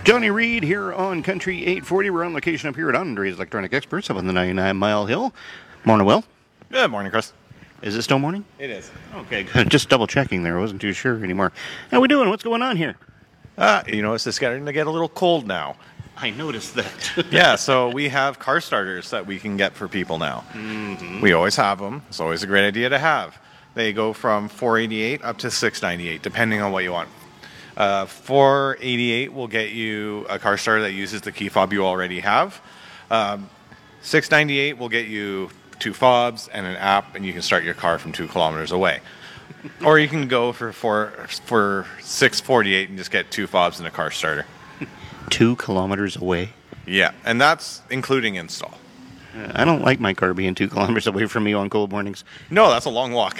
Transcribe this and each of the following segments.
Johnny Reed here on Country 840. We're on location up here at Andre's Electronic Experts up on the 99 Mile Hill. Morning, Will. Good morning, Chris. Is it still morning? It is. Okay, good. Just double checking there. I wasn't too sure anymore. How we doing? What's going on here? It's just starting to get a little cold now. I noticed that. Yeah, so we have car starters that we can get for people now. Mm-hmm. We always have them. It's always a great idea to have. They go from $4.88 up to $6.98, depending on what you want. $4.88 will get you a car starter that uses the key fob you already have. $6.98 will get you 2 fobs and an app, and you can start your car from 2 kilometers away. Or you can go for $6.48 and just get 2 fobs and a car starter. 2 kilometers away? Yeah, and that's including install. I don't like my car being 2 kilometers away from me on cold mornings. No, that's a long walk.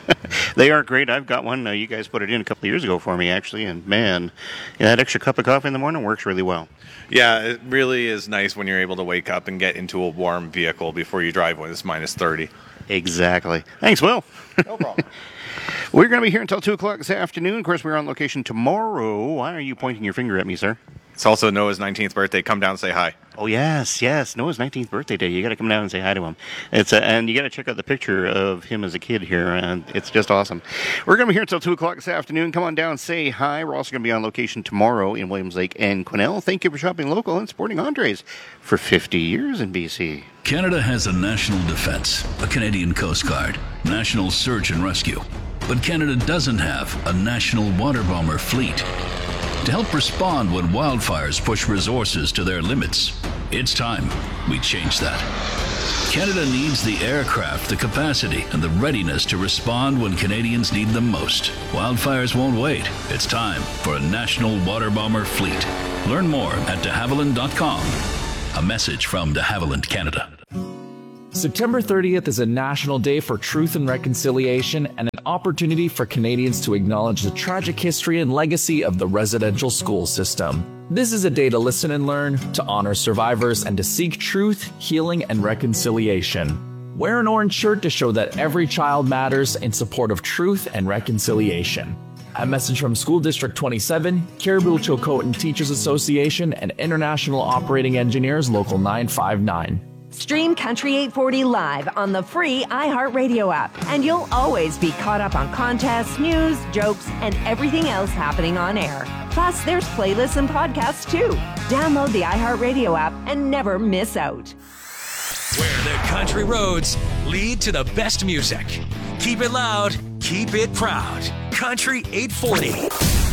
They are great. I've got one. You guys put it in a couple of years ago for me, actually, and man, that extra cup of coffee in the morning works really well. Yeah, it really is nice when you're able to wake up and get into a warm vehicle before you drive when it's minus 30. Exactly. Thanks, Will. No problem. We're going to be here until 2 o'clock this afternoon. Of course, we're on location tomorrow. Why are you pointing your finger at me, sir? It's also Noah's 19th birthday. Come down and say hi. Oh, yes. Noah's 19th birthday day. You got to come down and say hi to him. And you got to check out the picture of him as a kid here, and it's just awesome. We're going to be here until 2 o'clock this afternoon. Come on down and say hi. We're also going to be on location tomorrow in Williams Lake and Quesnel. Thank you for shopping local and supporting Andres for 50 years in BC. Canada has a national defense, a Canadian Coast Guard, national search and rescue. But Canada doesn't have a national water bomber fleet. To help respond when wildfires push resources to their limits, it's time we change that. Canada needs the aircraft, the capacity, and the readiness to respond when Canadians need them most. Wildfires won't wait. It's time for a national water bomber fleet. Learn more at de Havilland.com. A message from de Havilland Canada. September 30th is a national day for truth and reconciliation and an opportunity for Canadians to acknowledge the tragic history and legacy of the residential school system. This is a day to listen and learn, to honor survivors, and to seek truth, healing, and reconciliation. Wear an orange shirt to show that every child matters in support of truth and reconciliation. A message from School District 27, Caribou-Chilcotin Teachers Association, and International Operating Engineers Local 959. Stream Country 840 live on the free iHeartRadio app, and you'll always be caught up on contests, news, jokes, and everything else happening on air. Plus, there's playlists and podcasts too. Download the iHeartRadio app and never miss out. Where the country roads lead to the best music. Keep it loud, keep it proud. Country 840.